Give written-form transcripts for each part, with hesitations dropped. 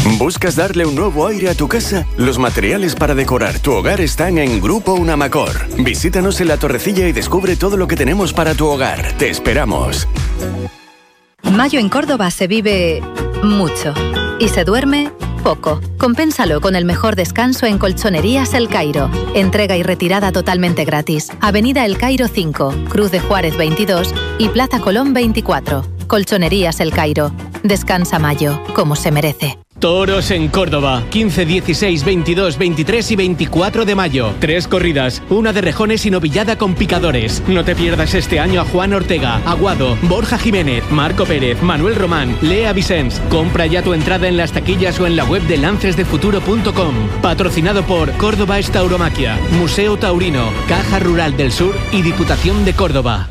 ¿Buscas darle un nuevo aire a tu casa? Los materiales para decorar tu hogar están en Grupo Unamacor. Visítanos en La Torrecilla y descubre todo lo que tenemos para tu hogar. Te esperamos. Mayo en Córdoba se vive mucho y se duerme poco. Compénsalo con el mejor descanso en Colchonerías El Cairo. Entrega y retirada totalmente gratis. Avenida El Cairo 5, Cruz de Juárez 22 y Plaza Colón 24. Colchonerías El Cairo. Descansa mayo, como se merece. Toros en Córdoba, 15, 16, 22, 23 y 24 de mayo. 3 corridas, una de rejones y novillada con picadores. No te pierdas este año a Juan Ortega, Aguado, Borja Jiménez, Marco Pérez, Manuel Román, Lea Vicens. Compra ya tu entrada en las taquillas o en la web de lancesdefuturo.com. Patrocinado por Córdoba Tauromaquia, Museo Taurino, Caja Rural del Sur y Diputación de Córdoba.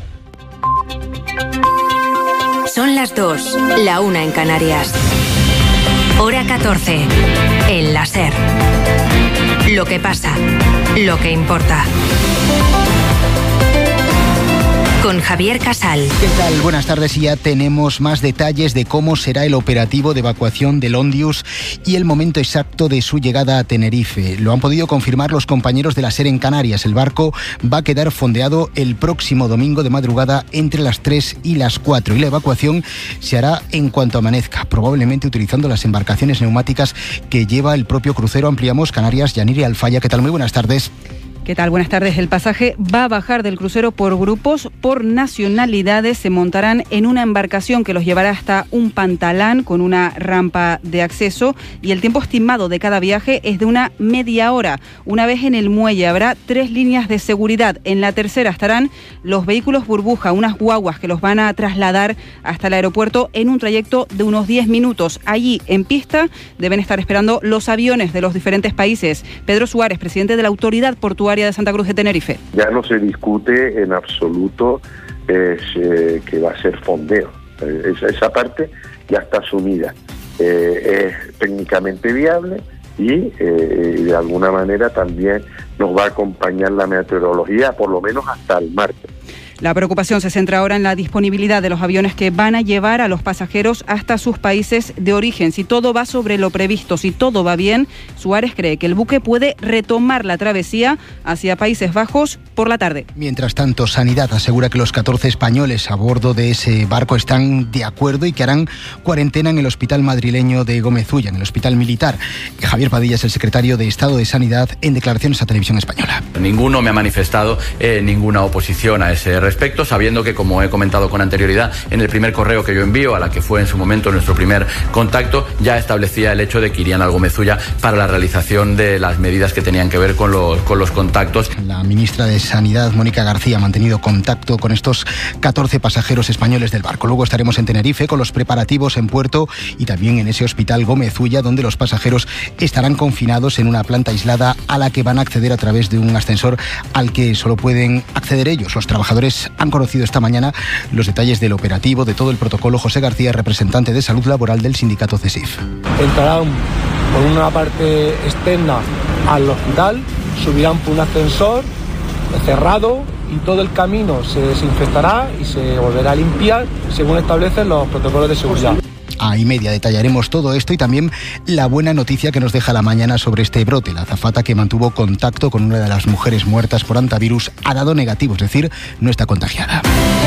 Son las 2, la 1 en Canarias. Hora 14, en la SER. Lo que pasa, lo que importa. Con Javier Casal. ¿Qué tal? Buenas tardes, y ya tenemos más detalles de cómo será el operativo de evacuación del Ondius y el momento exacto de su llegada a Tenerife. Lo han podido confirmar los compañeros de la SER en Canarias. El barco va a quedar fondeado el próximo domingo de madrugada entre las 3 y las 4 y la evacuación se hará en cuanto amanezca, probablemente utilizando las embarcaciones neumáticas que lleva el propio crucero. Ampliamos Canarias. Yaniri Alfaya, ¿qué tal? Muy buenas tardes. ¿Qué tal? Buenas tardes. El pasaje va a bajar del crucero por grupos, por nacionalidades. Se montarán en una embarcación que los llevará hasta un pantalán con una rampa de acceso y el tiempo estimado de cada viaje es de una media hora. Una vez en el muelle habrá 3 líneas de seguridad. En la tercera estarán los vehículos burbuja, unas guaguas que los van a trasladar hasta el aeropuerto en un trayecto de unos 10 minutos. Allí, en pista, deben estar esperando los aviones de los diferentes países. Pedro Suárez, presidente de la Autoridad Portuaria de Santa Cruz de Tenerife. Ya no se discute en absoluto que va a ser fondeo. Esa parte ya está asumida. Es técnicamente viable y de alguna manera también nos va a acompañar la meteorología por lo menos hasta el martes. La preocupación se centra ahora en la disponibilidad de los aviones que van a llevar a los pasajeros hasta sus países de origen. Si todo va sobre lo previsto, si todo va bien, Suárez cree que el buque puede retomar la travesía hacia Países Bajos por la tarde. Mientras tanto, Sanidad asegura que los 14 españoles a bordo de ese barco están de acuerdo y que harán cuarentena en el hospital madrileño de Gómez Ulla, en el hospital militar. Javier Padilla es el secretario de Estado de Sanidad en declaraciones a Televisión Española. Ninguno me ha manifestado ninguna oposición a ese respecto, sabiendo que, como he comentado con anterioridad, en el primer correo que yo envío, a la que fue en su momento nuestro primer contacto, ya establecía el hecho de que irían al Gómez Ulla para la realización de las medidas que tenían que ver con los contactos. La ministra de Sanidad, Mónica García, ha mantenido contacto con estos 14 pasajeros españoles del barco. Luego estaremos en Tenerife con los preparativos en puerto y también en ese hospital Gómez Ulla, donde los pasajeros estarán confinados en una planta aislada a la que van a acceder a través de un ascensor al que solo pueden acceder ellos. Los trabajadores han conocido esta mañana los detalles del operativo, de todo el protocolo. José García, representante de Salud Laboral del sindicato CESIF. Entrarán por una parte externa al hospital, subirán por un ascensor cerrado y todo el camino se desinfectará y se volverá a limpiar según establecen los protocolos de seguridad. A y media detallaremos todo esto y también la buena noticia que nos deja la mañana sobre este brote. La azafata que mantuvo contacto con una de las mujeres muertas por hantavirus ha dado negativo, es decir, no está contagiada.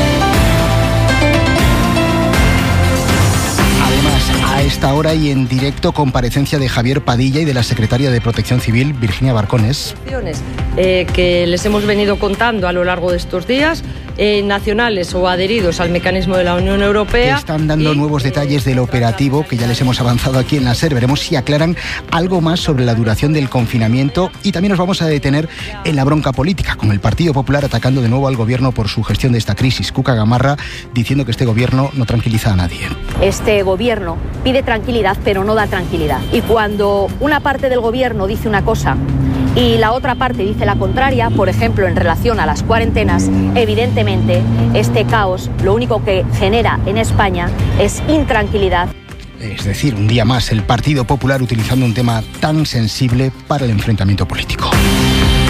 A esta hora y en directo, comparecencia de Javier Padilla y de la secretaria de Protección Civil, Virginia Barcones. Que les hemos venido contando a lo largo de estos días, nacionales o adheridos al mecanismo de la Unión Europea. Están dando nuevos detalles del operativo que ya les hemos avanzado aquí en la SER. Veremos si aclaran algo más sobre la duración del confinamiento y también nos vamos a detener en la bronca política, con el Partido Popular atacando de nuevo al gobierno por su gestión de esta crisis. Cuca Gamarra diciendo que este gobierno no tranquiliza a nadie. Este gobierno pide tranquilidad, pero no da tranquilidad. Y cuando una parte del gobierno dice una cosa y la otra parte dice la contraria, por ejemplo, en relación a las cuarentenas, evidentemente este caos lo único que genera en España es intranquilidad. Es decir, un día más el Partido Popular utilizando un tema tan sensible para el enfrentamiento político.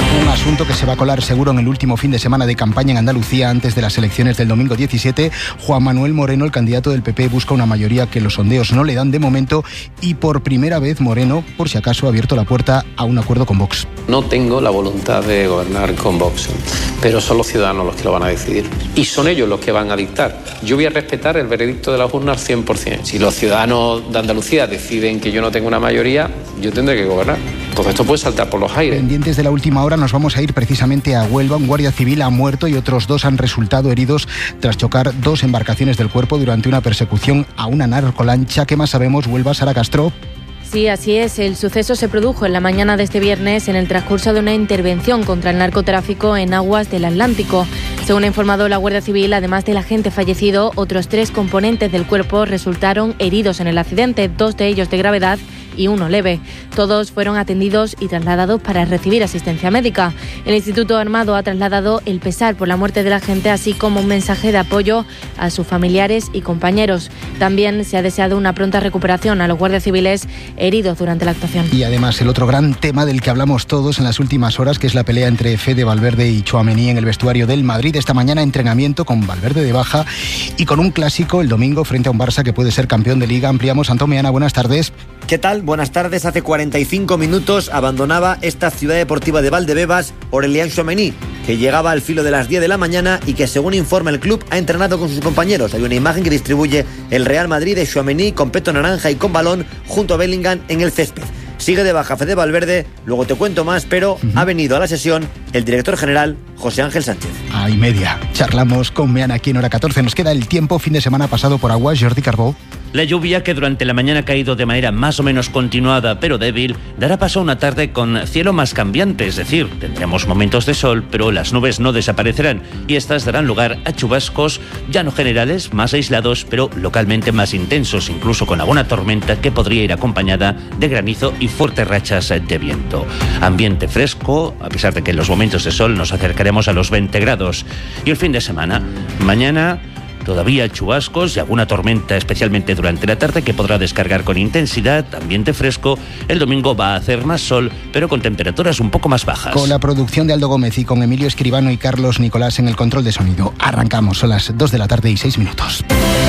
Un asunto que se va a colar seguro en el último fin de semana de campaña en Andalucía antes de las elecciones del domingo 17. Juan Manuel Moreno, el candidato del PP, busca una mayoría que los sondeos no le dan de momento y por primera vez Moreno, por si acaso, ha abierto la puerta a un acuerdo con Vox. No tengo la voluntad de gobernar con Vox, pero son los ciudadanos los que lo van a decidir y son ellos los que van a dictar. Yo voy a respetar el veredicto de las urnas 100%. Si los ciudadanos de Andalucía deciden que yo no tengo una mayoría, yo tendré que gobernar. Entonces esto puede saltar por los aires. Pendientes de la última hora, nos vamos a ir precisamente a Huelva. Un guardia civil ha muerto y otros 2 han resultado heridos tras chocar 2 embarcaciones del cuerpo durante una persecución a una narcolancha. ¿Qué más sabemos, Huelva? Sara Castro. Sí, así es. El suceso se produjo en la mañana de este viernes en el transcurso de una intervención contra el narcotráfico en aguas del Atlántico. Según ha informado la Guardia Civil, además del agente fallecido, otros 3 componentes del cuerpo resultaron heridos en el accidente, 2 de ellos de gravedad y 1 leve. Todos fueron atendidos y trasladados para recibir asistencia médica. El Instituto Armado ha trasladado el pesar por la muerte de la gente, así como un mensaje de apoyo a sus familiares y compañeros. También se ha deseado una pronta recuperación a los guardias civiles heridos durante la actuación. Y además el otro gran tema del que hablamos todos en las últimas horas, que es la pelea entre Fede Valverde y Tchouaméni en el vestuario del Madrid. Esta mañana entrenamiento con Valverde de baja y con un clásico el domingo frente a un Barça que puede ser campeón de Liga. Ampliamos. Antón Meana, buenas tardes. ¿Qué tal? Buenas tardes. Hace 45 minutos abandonaba esta ciudad deportiva de Valdebebas Aurélien Tchouaméni, que llegaba al filo de las 10 de la mañana y que, según informa el club, ha entrenado con sus compañeros. Hay una imagen que distribuye el Real Madrid de Tchouaméni con peto naranja y con balón junto a Bellingham en el césped. Sigue de baja Fede Valverde, luego te cuento más, pero ha venido a la sesión el director general José Ángel Sánchez. A y media. Charlamos con Meana aquí en Hora 14. Nos queda el tiempo, fin de semana pasado por agua. Jordi Carbó. La lluvia, que durante la mañana ha caído de manera más o menos continuada pero débil, dará paso a una tarde con cielo más cambiante, es decir, tendremos momentos de sol, pero las nubes no desaparecerán y estas darán lugar a chubascos ya no generales, más aislados, pero localmente más intensos, incluso con alguna tormenta que podría ir acompañada de granizo y fuertes rachas de viento. Ambiente fresco, a pesar de que en los momentos de sol nos acercaremos a los 20 grados. Y el fin de semana, mañana todavía chubascos y alguna tormenta, especialmente durante la tarde, que podrá descargar con intensidad, ambiente fresco. El domingo va a hacer más sol, pero con temperaturas un poco más bajas. Con la producción de Aldo Gómez y con Emilio Escribano y Carlos Nicolás en el control de sonido. Arrancamos, son las 2 de la tarde y 6 minutos.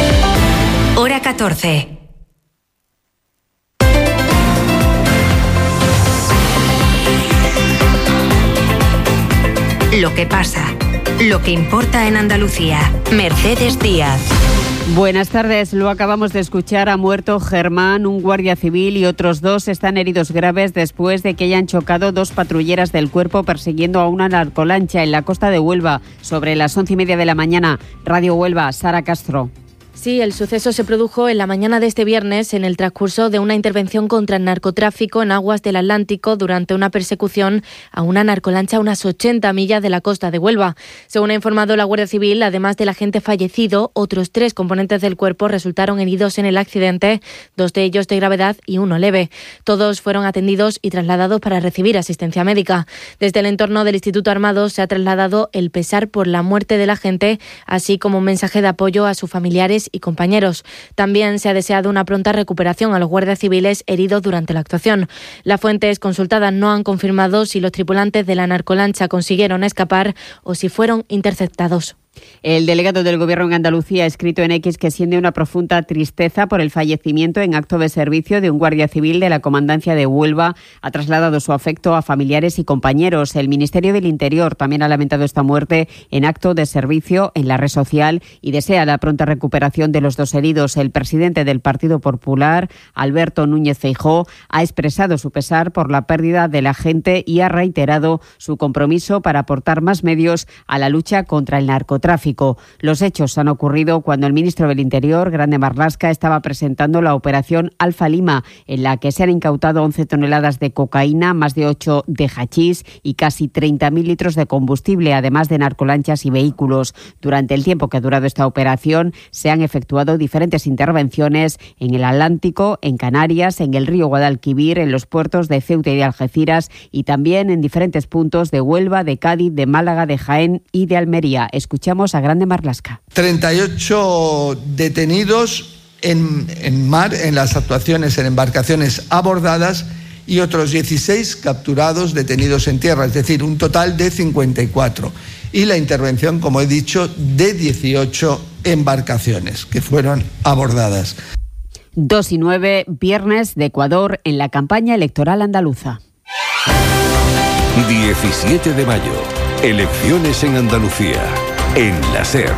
Hora 14. Lo que pasa. Lo que importa en Andalucía. Mercedes Díaz. Buenas tardes. Lo acabamos de escuchar. Ha muerto Germán, un guardia civil, y otros 2 están heridos graves después de que hayan chocado 2 patrulleras del cuerpo persiguiendo a una narcolancha en la costa de Huelva sobre las 11:30 de la mañana. Radio Huelva, Sara Castro. Sí, el suceso se produjo en la mañana de este viernes en el transcurso de una intervención contra el narcotráfico en aguas del Atlántico durante una persecución a una narcolancha a unas 80 millas de la costa de Huelva. Según ha informado la Guardia Civil, además del agente fallecido, otros 3 componentes del cuerpo resultaron heridos en el accidente, 2 de ellos de gravedad y 1 leve. Todos fueron atendidos y trasladados para recibir asistencia médica. Desde el entorno del Instituto Armado se ha trasladado el pesar por la muerte del agente, así como un mensaje de apoyo a sus familiares y compañeros. También se ha deseado una pronta recuperación a los guardias civiles heridos durante la actuación. Las fuentes consultadas no han confirmado si los tripulantes de la narcolancha consiguieron escapar o si fueron interceptados. El delegado del Gobierno en Andalucía ha escrito en X que siente una profunda tristeza por el fallecimiento en acto de servicio de un guardia civil de la Comandancia de Huelva. Ha trasladado su afecto a familiares y compañeros. El Ministerio del Interior también ha lamentado esta muerte en acto de servicio en la red social y desea la pronta recuperación de los 2 heridos. El presidente del Partido Popular, Alberto Núñez Feijóo, ha expresado su pesar por la pérdida del agente y ha reiterado su compromiso para aportar más medios a la lucha contra el narcotráfico. Los hechos han ocurrido cuando el ministro del Interior, Grande Marlaska, estaba presentando la operación Alfa Lima, en la que se han incautado 11 toneladas de cocaína, más de 8 de hachís y casi 30.000 litros de combustible, además de narcolanchas y vehículos. Durante el tiempo que ha durado esta operación, se han efectuado diferentes intervenciones en el Atlántico, en Canarias, en el río Guadalquivir, en los puertos de Ceuta y de Algeciras y también en diferentes puntos de Huelva, de Cádiz, de Málaga, de Jaén y de Almería. Escuchamos a Grande Marlaska. 38 detenidos en mar, en las actuaciones en embarcaciones abordadas y otros 16 capturados detenidos en tierra, es decir, un total de 54. Y la intervención, como he dicho, de 18 embarcaciones que fueron abordadas. 2:09, viernes de Ecuador en la campaña electoral andaluza. 17 de mayo, elecciones en Andalucía, en la SER.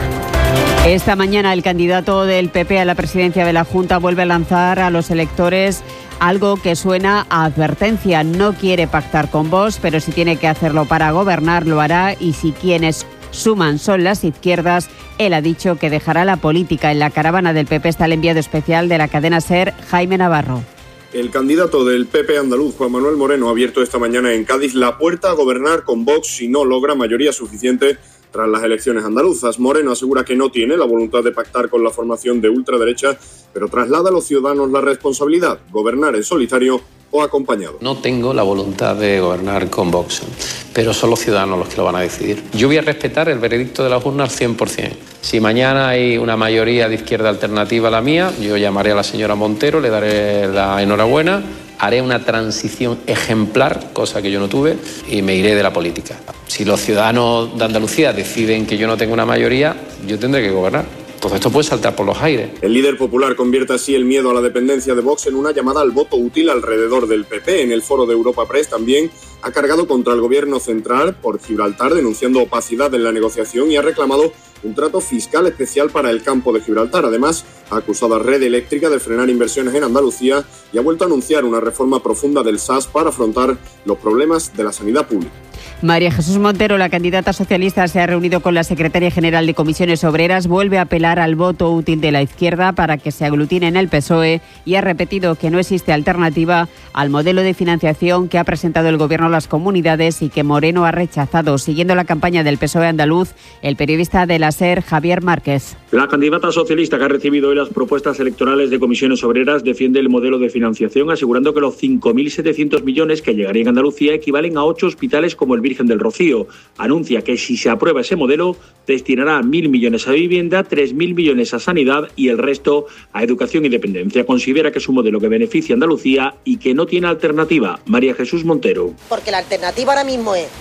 Esta mañana el candidato del PP a la presidencia de la Junta vuelve a lanzar a los electores algo que suena a advertencia. No quiere pactar con Vox, pero si tiene que hacerlo para gobernar, lo hará. Y si quienes suman son las izquierdas, él ha dicho que dejará la política. En la caravana del PP está el enviado especial de la cadena SER, Jaime Navarro. El candidato del PP andaluz, Juan Manuel Moreno, ha abierto esta mañana en Cádiz la puerta a gobernar con Vox si no logra mayoría suficiente tras las elecciones andaluzas. Moreno asegura que no tiene la voluntad de pactar con la formación de ultraderecha, pero traslada a los ciudadanos la responsabilidad, gobernar en solitario o acompañado. No tengo la voluntad de gobernar con Vox, pero son los ciudadanos los que lo van a decidir. Yo voy a respetar el veredicto de las urnas 100%. Si mañana hay una mayoría de izquierda alternativa a la mía, yo llamaré a la señora Montero, le daré la enhorabuena, haré una transición ejemplar, cosa que yo no tuve, y me iré de la política. Si los ciudadanos de Andalucía deciden que yo no tengo una mayoría, yo tendré que gobernar. Entonces esto puede saltar por los aires. El líder popular convierte así el miedo a la dependencia de Vox en una llamada al voto útil alrededor del PP. En el foro de Europa Press también ha cargado contra el gobierno central por Gibraltar, denunciando opacidad en la negociación, y ha reclamado un trato fiscal especial para el campo de Gibraltar. Además, ha acusado a Red Eléctrica de frenar inversiones en Andalucía y ha vuelto a anunciar una reforma profunda del SAS para afrontar los problemas de la sanidad pública. María Jesús Montero, la candidata socialista, se ha reunido con la secretaria general de Comisiones Obreras, vuelve a apelar al voto útil de la izquierda para que se aglutine en el PSOE y ha repetido que no existe alternativa al modelo de financiación que ha presentado el Gobierno a las comunidades y que Moreno ha rechazado. Siguiendo la campaña del PSOE andaluz, el periodista de la SER, Javier Márquez. La candidata socialista, que ha recibido hoy las propuestas electorales de Comisiones Obreras, defiende el modelo de financiación, asegurando que los 5.700 millones que llegarían a Andalucía equivalen a 8 hospitales como el Virgen del Rocío. Anuncia que si se aprueba ese modelo, destinará 1.000 millones a vivienda, 3.000 millones a sanidad y el resto a educación y dependencia. Considera que es un modelo que beneficia a Andalucía y que no tiene alternativa. María Jesús Montero. Porque la alternativa ahora mismo es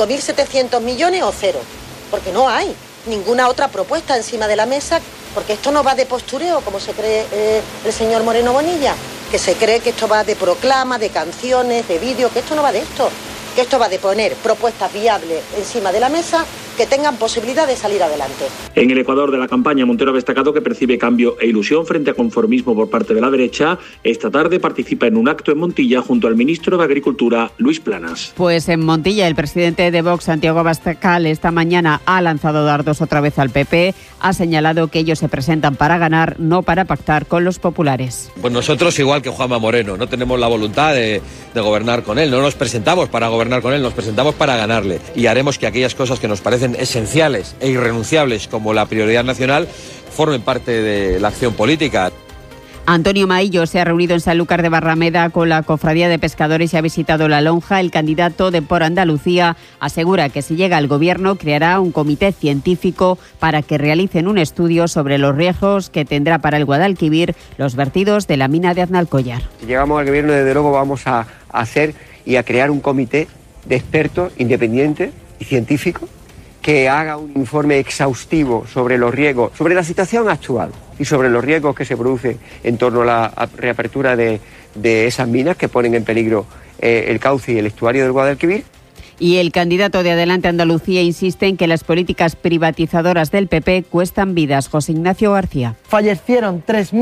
5.700 millones o cero. Porque no hay ninguna otra propuesta encima de la mesa, porque esto no va de postureo, como se cree el señor Moreno Bonilla, que se cree que esto va de proclama, de canciones, de vídeos, que esto no va de esto. Que esto va de poner propuestas viables encima de la mesa que tengan posibilidad de salir adelante. En el Ecuador de la campaña, Montero ha destacado que percibe cambio e ilusión frente a conformismo por parte de la derecha. Esta tarde participa en un acto en Montilla junto al ministro de Agricultura, Luis Planas. Pues en Montilla, el presidente de Vox, Santiago Abascal, esta mañana ha lanzado dardos otra vez al PP. Ha señalado que ellos se presentan para ganar, no para pactar con los populares. Pues nosotros, igual que Juanma Moreno, no tenemos la voluntad de gobernar con él. No nos presentamos para gobernar con él, nos presentamos para ganarle. Y haremos que aquellas cosas que nos parecen esenciales e irrenunciables como la prioridad nacional formen parte de la acción política. Antonio Maillo se ha reunido en Sanlúcar de Barrameda con la Cofradía de Pescadores y ha visitado La Lonja. El candidato de Por Andalucía asegura que si llega al gobierno creará un comité científico para que realicen un estudio sobre los riesgos que tendrá para el Guadalquivir los vertidos de la mina de Aznalcóllar. Si llegamos al gobierno, desde luego vamos a hacer y a crear un comité de expertos independientes y científicos que haga un informe exhaustivo sobre los riesgos, sobre la situación actual y sobre los riesgos que se producen en torno a la reapertura de esas minas que ponen en peligro el cauce y el estuario del Guadalquivir. Y el candidato de Adelante Andalucía insiste en que las políticas privatizadoras del PP cuestan vidas. José Ignacio García. Fallecieron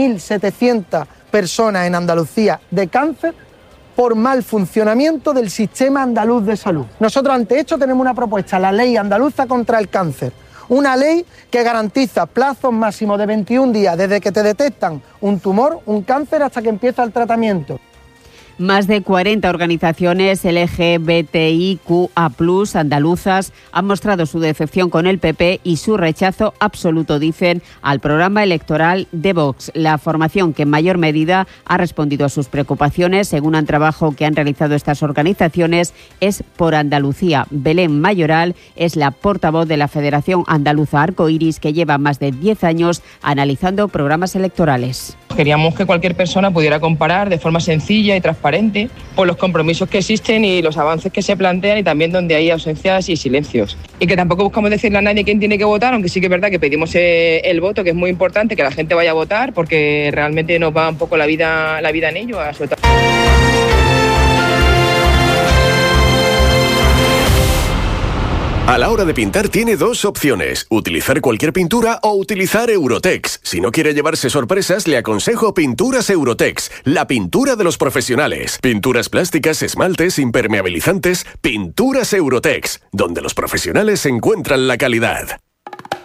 3.700 personas en Andalucía de cáncer por mal funcionamiento del sistema andaluz de salud. Nosotros ante esto tenemos una propuesta, la Ley Andaluza contra el Cáncer. Una ley que garantiza plazos máximos de 21 días desde que te detectan un tumor, un cáncer, hasta que empieza el tratamiento. Más de 40 organizaciones LGBTIQA+ andaluzas han mostrado su decepción con el PP y su rechazo absoluto, dicen, al programa electoral de Vox. La formación que en mayor medida ha respondido a sus preocupaciones, según un trabajo que han realizado estas organizaciones, es Por Andalucía. Belén Mayoral es la portavoz de la Federación Andaluza Arcoiris, que lleva más de 10 años analizando programas electorales. Queríamos que cualquier persona pudiera comparar de forma sencilla y transparente transparente por los compromisos que existen y los avances que se plantean y también donde hay ausencias y silencios. Y que tampoco buscamos decirle a nadie quién tiene que votar, aunque sí que es verdad que pedimos el voto, que es muy importante que la gente vaya a votar porque realmente nos va un poco la vida en ello. A la hora de pintar tiene dos opciones, utilizar cualquier pintura o utilizar Eurotex. Si no quiere llevarse sorpresas, le aconsejo Pinturas Eurotex, la pintura de los profesionales. Pinturas plásticas, esmaltes, impermeabilizantes, Pinturas Eurotex, donde los profesionales encuentran la calidad.